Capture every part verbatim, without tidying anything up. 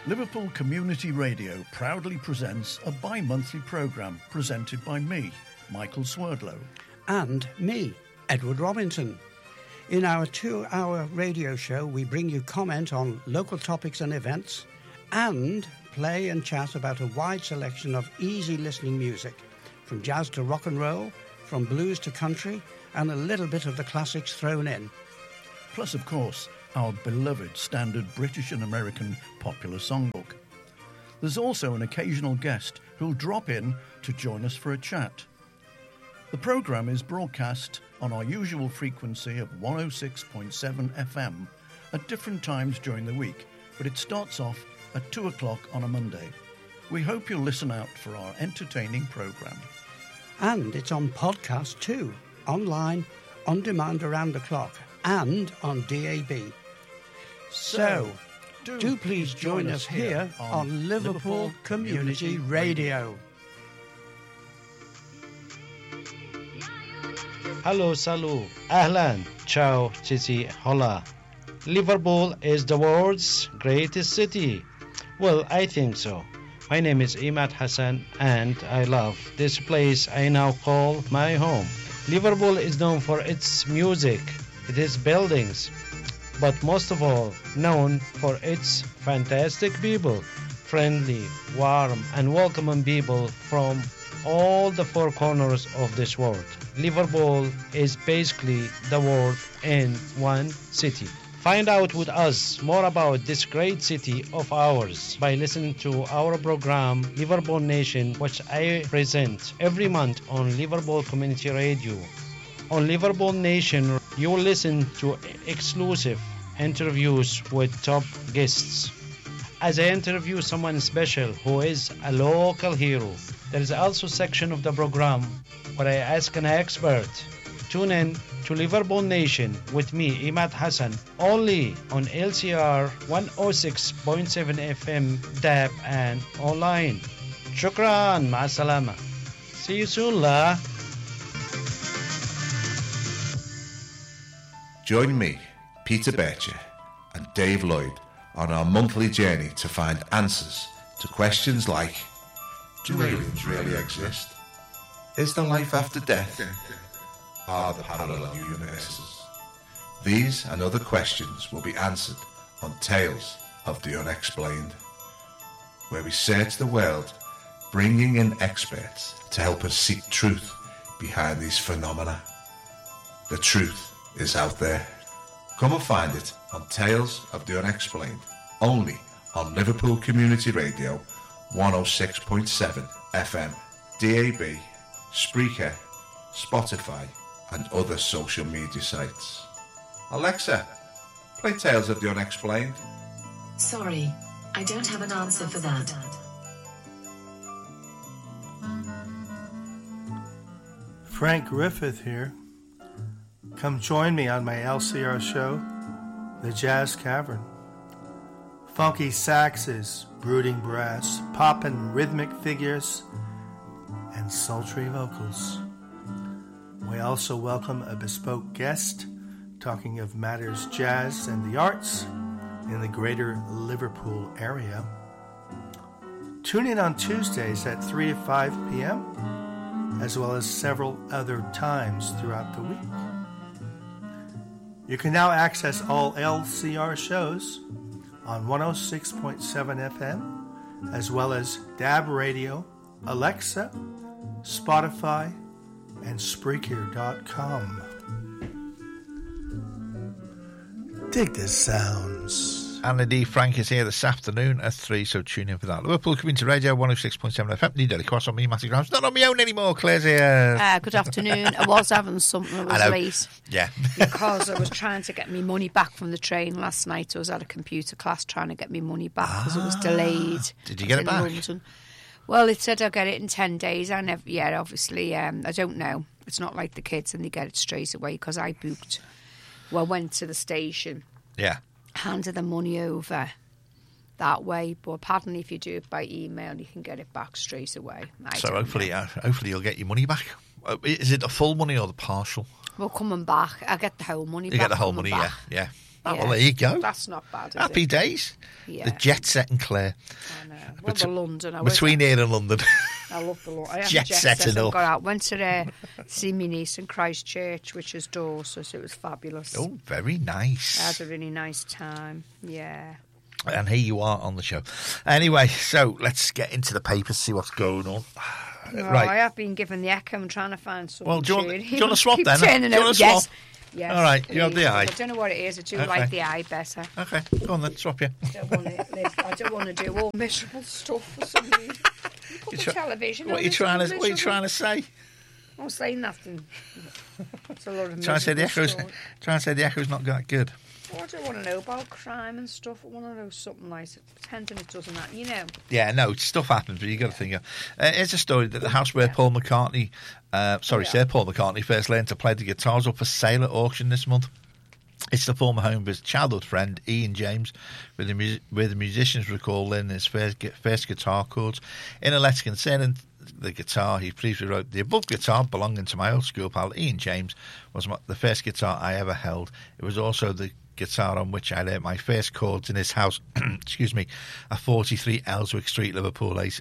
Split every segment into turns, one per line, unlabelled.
Liverpool Community Radio proudly presents a bi-monthly programme presented by me, Michael Swerdlow.
And me, Edward Robinson. In our two-hour radio show, we bring you comment on local topics and events and play and chat about a wide selection of easy-listening music, from jazz to rock and roll, from blues to country, and a little bit of the classics thrown in.
Plus, of course, our beloved standard British and American popular songbook. There's also an occasional guest who'll drop in to join us for a chat. The programme is broadcast on our usual frequency of one oh six point seven F M at different times during the week, but it starts off at two o'clock on a Monday. We hope you'll listen out for our entertaining programme.
And it's on podcast too, online, on demand around the clock, and on D A B. So, do, do please join, join us here on, on Liverpool, Liverpool Community, Community Radio.
Hello, salut, ahlan, ciao, titi, hola. Liverpool is the world's greatest city. Well, I think so. My name is Imad Hassan and I love this place I now call my home. Liverpool is known for its music, its buildings, but most of all known for its fantastic people, friendly, warm and welcoming people from all the four corners of this world. Liverpool is basically the world in one city. Find out with us more about this great city of ours by listening to our program Liverpool Nation, which I present every month on Liverpool Community Radio. On Liverpool Nation, you will listen to exclusive interviews with top guests. As I interview someone special who is a local hero, there is also a section of the program where I ask an expert. Tune in to Liverpool Nation with me, Imad Hassan, only on L C R one oh six point seven F M, D A B and online. Shukran, ma'asalama. See you soon, la.
Join me, Peter Bircher and Dave Lloyd on our monthly journey to find answers to questions like: do aliens really exist? Is there life after death? Are there parallel universes? These and other questions will be answered on Tales of the Unexplained, where we search the world, bringing in experts to help us seek truth behind these phenomena. The truth is out there. Come and find it on Tales of the Unexplained, only on Liverpool Community Radio, one oh six point seven F M, D A B, Spreaker, Spotify, and other social media sites. Alexa, play Tales of the Unexplained.
Sorry, I don't have an answer for that.
Frank Griffith here. Come join me on my L C R show, The Jazz Cavern. Funky saxes, brooding brass, poppin' rhythmic figures, and sultry vocals. We also welcome a bespoke guest talking of matters jazz and the arts in the greater Liverpool area. Tune in on Tuesdays at three to five p.m., as well as several other times throughout the week. You can now access all L C R shows on one oh six point seven F M, as well as D A B Radio, Alexa, Spotify, and Spreaker dot com. Dig the sounds.
And indeed, Frank is here this afternoon at three, so tune in for that. Liverpool Community Radio, one oh six point seven F M. Need a cross on me, Matthew Graham's not on my own anymore. Claire's here.
Uh, good afternoon. I was having something. I was late.
Yeah.
Because I was trying to get me money back from the train last night. I was at a computer class trying to get me money back because ah, it was delayed.
Did you get it back?
London. Well, it said I'll get it in ten days. I never, yeah, obviously, um, I don't know. It's not like the kids and they get it straight away because I booked. Well, I went to the station.
Yeah.
Handed the money over that way, but apparently if you do it by email you can get it back straight away. I
so hopefully uh, hopefully you'll get your money back. Uh, is it the full money or the partial?
Well, coming back I get the whole money
you
back.
get the whole money
back.
yeah yeah Oh,
Yeah.
well, there you go.
That's not bad, is
Happy
it?
days.
Yeah.
The jet setting Claire.
I know. Well, the London. I
Between
went,
here and London.
I love the London. I am
Jet
jet
setting
setting
up.
Got out. Went to uh, see my niece in Christchurch, which is Dorset, so it was fabulous.
Oh, very nice.
I had a really nice time. Yeah.
And here you are on the show. Anyway, so let's get into the papers, see what's going on.
No,
right.
I have been given the echo. I'm trying to find something.
Well, do you want-
cheery.
do you want to swap
Keep
then?
turning
Do you want
over.
to swap?
Yes. Yes.
All right, you have the
please.
eye.
I don't know what it is. I do
Okay.
like the eye better.
Okay, go on then, swap you.
I don't want to, Liz, I don't want to do all miserable stuff for some reason. Put the
try-
television
What
on,
are you
it's
trying
all
to What are you
miserable.
trying to say?
I'll say nothing. It's a lot of
Trying to say the
miserable
echo's
story.
trying to say the echo's not that good.
Oh, I don't want to know about crime and stuff. I want to know something like it. Pretending it doesn't happen, you know.
Yeah, no, stuff happens, but you got to think. Of, uh, here's a story that the house where Paul McCartney, uh, sorry,
Yeah.
Sir Paul McCartney first learned to play the guitars up for sale at auction this month. It's the former home of his childhood friend Ian James, where the, mu- where the musicians recall learning his first, gu- first guitar chords. In a letter concerning the guitar, he briefly wrote, "The above guitar, belonging to my old school pal Ian James, was my, the first guitar I ever held. It was also the guitar on which I learnt my first chords in his house, excuse me, at forty-three Ellswick Street, Liverpool eight.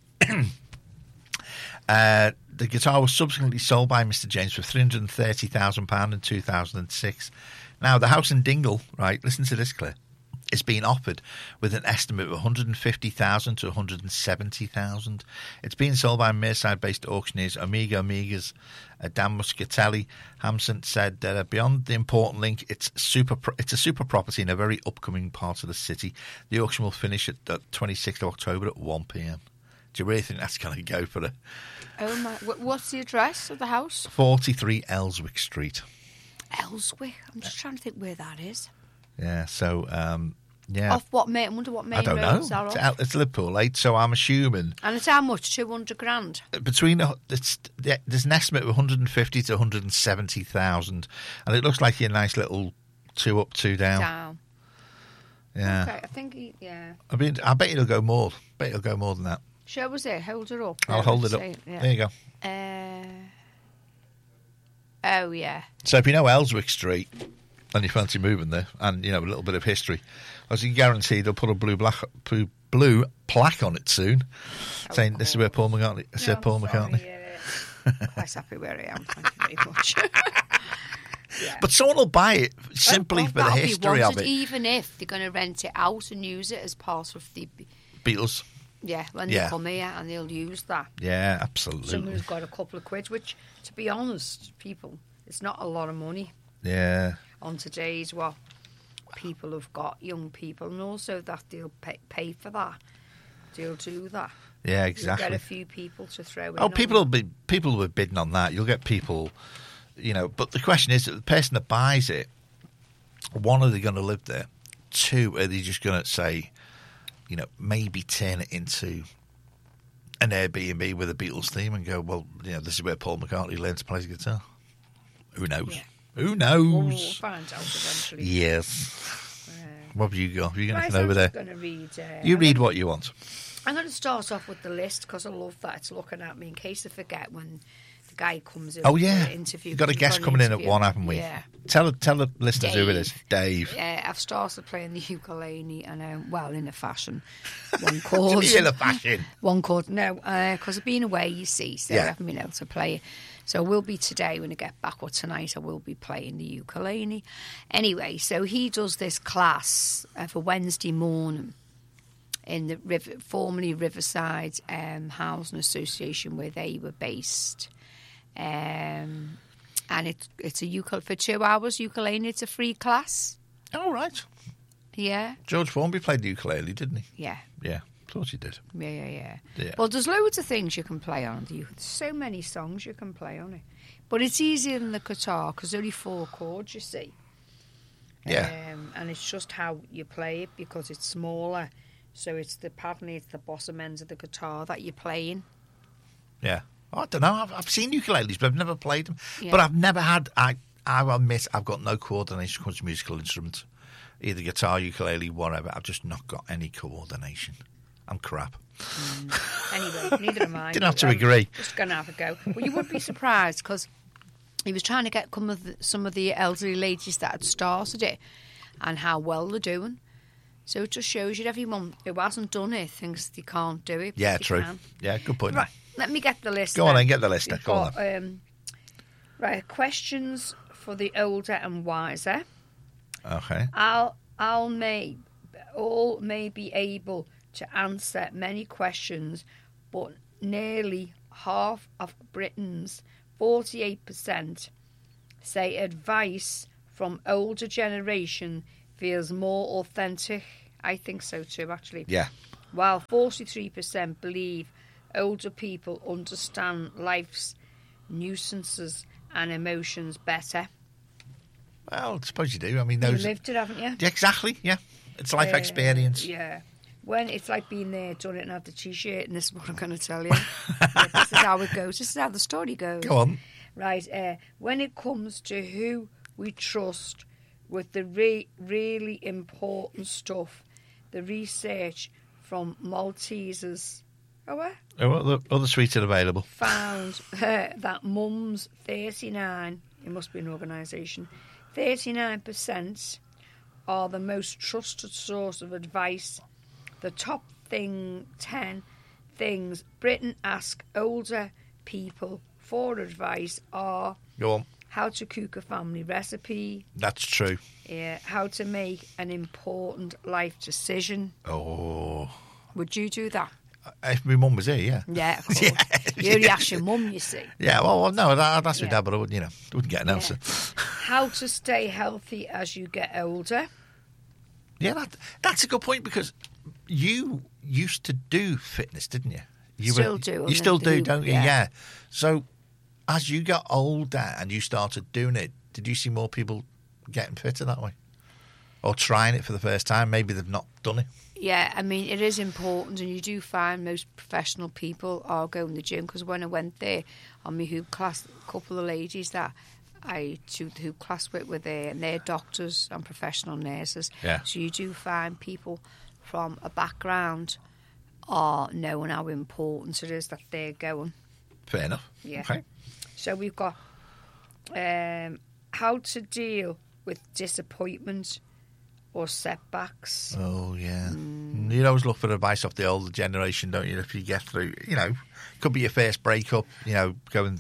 uh, the guitar was subsequently sold by Mister James for three hundred thirty thousand pounds in two thousand six. Now, the house in Dingle, right, listen to this, Claire, it's been offered with an estimate of one hundred fifty thousand to one hundred seventy thousand. It's been sold by Merseyside-based auctioneers Omega Omegas. Uh, Dan Muscatelli Hampson said that uh, beyond the important link, it's super. Pro- it's a super property in a very upcoming part of the city. The auction will finish at the twenty-sixth of October at one p.m. Do you really think that's going to go for the
Oh my! wh- What's the address of the house?
forty-three Ellswick Street?
Ellswick. I'm just trying to think where that is.
Yeah, so um, yeah,
Off what main? I wonder what main
I don't know.
roads are
It's,
off.
out, it's Liverpool eight, so I'm assuming
And it's how much? Two hundred grand.
between a- it's, there's an estimate of one hundred fifty to one hundred seventy thousand, and it looks like a nice little two up, two down.
Down.
Yeah,
Okay, I think. He, yeah.
I mean, I bet it'll go more. bet it'll go more than that.
Show us it. Hold it up.
I'll
Yeah,
hold it
let's
up.
see. Yeah.
There you go.
Uh, oh yeah.
So if you know Ellswick Street and you fancy moving there, and you know a little bit of history, I can guarantee they'll put a blue black blue, blue plaque on it soon,
Oh,
saying this is where Paul McCartney, Sir
No,
Paul
I'm
McCartney.
sorry, yeah. Quite happy where I am. Thank you very much. Yeah.
But someone will buy it simply
Oh,
for the
that'll be
history of
wanted,
it.
even if they're going to rent it out and use it as part of the.
Beatles.
Yeah, when
Yeah.
they come here and they'll use that.
Yeah, absolutely.
Someone who's got a couple of quid, which, to be honest, people, it's not a lot of money
Yeah.
on today's what people have got, young people, and also that they'll pay, pay for that. They'll do that.
Yeah,
You'll
exactly.
get a few people to throw in.
Oh,
on
people will be people will be bidding on that. You'll get people, you know. But the question is, the person that buys it, one, are they going to live there? Two, are they just going to say, you know, maybe turn it into an Airbnb with a Beatles theme and go, well, you know, this is where Paul McCartney learned to play the guitar. Who knows?
Yeah.
Who
We'll
knows?
find out eventually.
Yes.
Uh,
What have you got? Have you got
right,
anything
so I'm
over there?
just going to read. Uh,
You
I'm
read
gonna-
what you want.
I'm going to start off with the list because I love that it's looking at me in case I forget when the guy comes in.
Oh
for
yeah,
the interview.
you've got a
'cause
guest
we've
coming in at
interview.
one, haven't we?
Yeah.
Tell tell the listeners who it is. Dave.
Yeah, I've started playing the ukulele and um, well, in a fashion. One
What
chord.
do you mean in a fashion?
One chord. No, because I've been away, you see, so
Yeah.
I haven't been able to play it. So I will be today when I get back, or tonight I will be playing the ukulele. Anyway, so he does this class uh, for Wednesday morning in the river, formerly Riverside um, Housing Association, where they were based. Um, and it, it's a ukulele for two hours. Ukulele, it's a free class.
Oh right.
Yeah,
George Formby played the ukulele, didn't he?
yeah.
Yeah, of course he did.
Yeah, yeah, yeah,
Yeah.
Well, there's loads of things you can play on the ukulele. There's so many songs you can play on it. But it's easier than the guitar because only four chords, you see.
Yeah.
Um, and it's just how you play it because it's smaller. So it's the apparently it's the bottom ends of the guitar that you're playing.
Yeah. I don't know. I've, I've seen ukuleles, but I've never played them.
Yeah.
But I've never had. I I admit I've got no coordination when it comes to musical instruments, either guitar, ukulele, whatever. I've just not got any coordination. I'm crap.
Anyway, neither am I.
Didn't have to
I'm
agree.
Just going to have a go. Well, you would be surprised because he was trying to get some of the, some of the elderly ladies that had started it. and how well they're doing. So it just shows you everyone who hasn't done it thinks they can't do it.
Yeah,
they
true.
can.
Yeah, good point.
Right, let me get the list.
Go on
then.
then, get the list.
We've
Go on.
got, um, right, questions for the older and wiser.
Okay.
I'll, I'll may, all may be able to answer many questions, but nearly half of Britons, forty-eight percent, say advice from older generation feels more authentic. I think so too, actually.
Yeah.
While forty-three percent believe older people understand life's nuisances and emotions better.
Well, I suppose you do. I mean,
You
those.
lived it, haven't you?
Yeah, exactly. Yeah, it's life
Uh,
experience.
Yeah. When it's like being there, done it, and had the t-shirt, and this is what I'm going to tell you. Yeah, this is how it goes. This is how the story goes.
Go on.
Right. Uh, when it comes to who we trust with the re- really important stuff, the research from Maltesers, oh, what?
Oh, other, other sweets are available.
found uh, that mums thirty-nine, it must be an organisation, thirty-nine percent are the most trusted source of advice. The top thing, ten things Britain ask older people for advice are
Go on.
how to cook a family recipe,
That's true.
uh, how to make an important life decision.
Oh,
Would you do that?
if my mum was here, yeah.
Yeah, of course.
Yeah.
You only ask your mum, you see.
Yeah, well, well no, that, that's my
Yeah.
dad, but I wouldn't, you know, wouldn't get an
Yeah.
answer.
How to stay healthy as you get older.
Yeah, that, that's a good point because you used to do fitness, didn't you? You
Still do,
You still
I
do,
do,
don't you?
yeah.
Yeah. So as you got older and you started doing it, did you see more people getting fitter that way? Or trying it for the first time? Maybe they've not done it.
Yeah, I mean, it is important, and you do find most professional people are going to the gym, because when I went there on my hoop class, a couple of ladies that I do the hoop class with were there, and they're doctors and professional nurses.
Yeah.
So you do find people from a background are knowing how important it is that they're going.
Fair enough.
Yeah.
Okay.
So we've got um, how to deal with disappointment or setbacks.
Oh, yeah.
Mm.
You always look for advice off the older generation, don't you? If you get through, you know, could be your first breakup, you know, going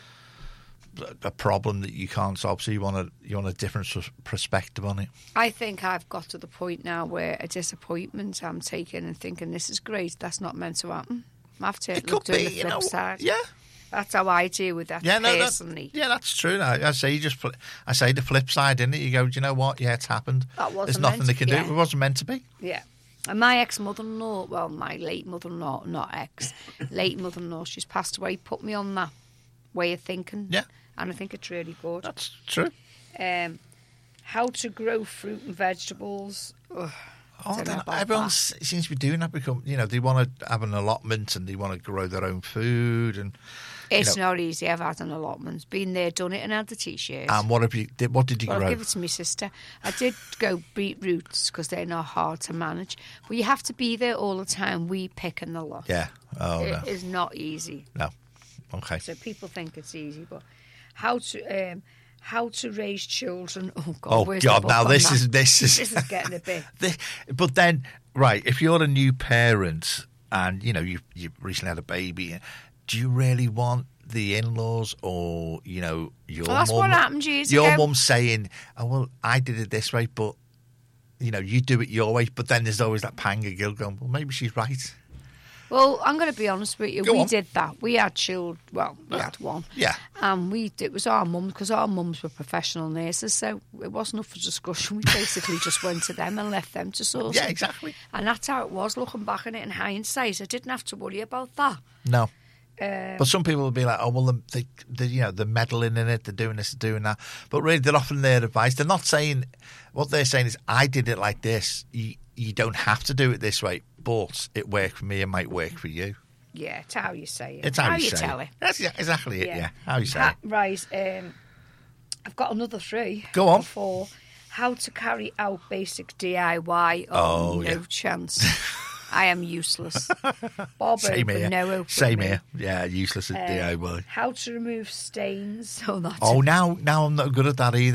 a problem that you can't solve, so you want a you want a different perspective on it.
I think I've got to the point now where a disappointment I'm taking and thinking, this is great, that's not meant to happen. I have to
It
look
could
to
be,
the
you
flip
know,
side.
yeah.
That's how I deal with that
Yeah, no, that,
personally.
yeah, that's true. I, I say you just, put- I say the flip side, isn't it? You go, do you know what? Yeah, it's happened.
That wasn't
There's nothing
meant
they
to-
can
yeah.
do. It wasn't meant to be.
Yeah. And my ex-mother-in-law, well, my late mother-in-law, not ex, late mother-in-law, she's passed away, put me on that way of thinking.
Yeah.
And I think it's really good.
That's true.
Um, how to grow fruit and vegetables. Ugh,
Oh,
don't know
then
about
everyone
that.
s- seems to be doing that. Become, you know, they want to have an allotment and they want to grow their own food. And
It's
you know,
not easy. I've had an allotment. Been there, done it, and had the t-shirt.
and what have you? Did, what did you
Well,
grow?
I'll give it to my sister. I did go beetroots because they're not hard to manage. But you have to be there all the time, weed picking the lot.
Yeah. Oh
It
no.
is not easy.
No. Okay.
So people think it's easy, but how to um, how to raise children? Oh God!
Oh
where's the
God!
book
Now
on
this
that?
is this is
This is getting a bit.
the- but then, right? If you're a new parent and you know you you recently had a baby, do you really want the in-laws or you know your
Well, that's
mum?
what happened years
Your
ago.
mum saying, "Oh well, I did it this way, but you know you do it your way." But then there's always that pang of guilt going, "Well, maybe she's right."
Well, I'm going to be honest with you.
Go
we
on.
did that. We had children. Well, we
Yeah.
had one.
Yeah.
And we it was our mum, because our mums were professional nurses, so it wasn't up for discussion. We basically just went to them and left them to sort
Yeah,
it.
exactly.
And that's how it was, looking back on it in hindsight. I didn't have to worry about that.
No.
Um,
But some people will be like, "Oh well, they, they, you know, they're meddling in it, they're doing this, they're doing that." But really, they're offering their advice. They're not saying what they're saying is, "I did it like this. You, you don't have to do it this way, but it worked for me. It might work for you."
yeah, it's how you say it.
It's how, you,
you
say
tell
it.
it.
That's yeah, exactly it. Yeah, how you say
Ha-
it.
Right. Um, I've got another three.
Go on.
For how to carry out basic D I Y.
Oh,
no
yeah.
chance. I am useless. Bob
Same
open,
here.
no open.
Same
me.
here. Yeah, useless at
Uh,
D I Y.
How to remove stains. Oh, that's
Oh, now now I'm not good at that either.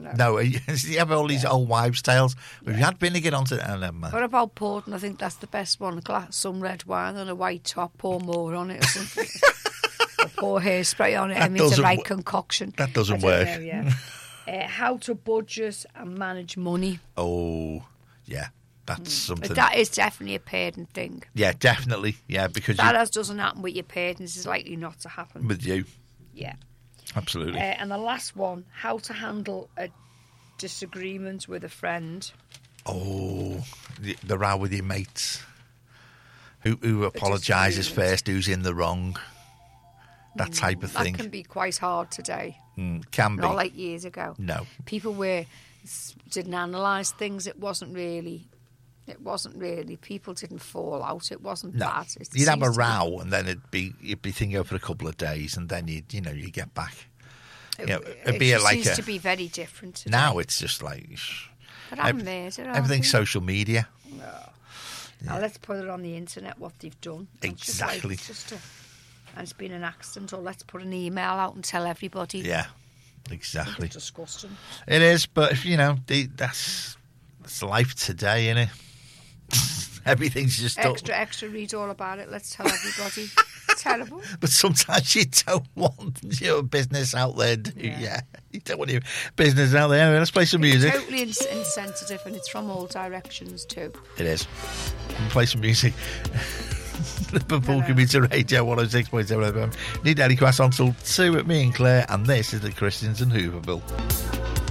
No.
No, you have all these
Yeah.
old wives' tales. We've had vinegar onto it. Oh, never mind.
What about Porton? I think that's the best one. A glass, some red wine on a white top, pour more on it or something. Or pour hairspray on it.
That
I mean, it's a
doesn't
right
wo-
concoction.
that doesn't
I don't
work.
know, yeah. uh, how to budget and manage money.
Oh, yeah. That's something.
But that is definitely a parent thing.
Yeah, definitely. Yeah, because
That
you,
as doesn't happen with your parents is likely not to happen.
with you,
Yeah.
absolutely.
Uh, and the last one, how to handle a disagreement with a friend.
oh, the, the row with your mates. Who, who apologises
disagreement.
first, who's in the wrong. That type of
That
thing.
can be quite hard today.
Mm, can be.
Not like years ago.
No.
People were didn't analyse things. It wasn't really. It wasn't really. People didn't fall out. It wasn't
No.
bad. It
You'd have a
seems to be-
row and then it'd be, you'd be thinking for a couple of days and then you'd, you know, you get back.
It,
Yeah,
it
it'd be
just
like
seems
a-
to be very different today.
Now it's just like,
But I'm
ev-
there, aren't
everything's
we?
social media.
Now let's put it on the internet what they've done. It's just like-
Exactly.
it's just a, and it's been an accident, or let's put an email out and tell everybody.
Yeah,
I
exactly.
think it's disgusting.
It is, but if you know, the, that's that's life today, innit? Everything's just up.
Extra, extra, read all about it. Let's tell everybody. Terrible.
But sometimes you don't want your business out there, do you?
Yeah.
Yeah, you don't want your business out there. Anyway, let's play some music.
Totally ins- insensitive, and it's from all directions too.
It is. We'll play some music. Liverpool
Hello.
Commuter Radio one oh six point seven F M. Need Eddie Quass on till two with me and Claire, and this is the Christians and Hooverville.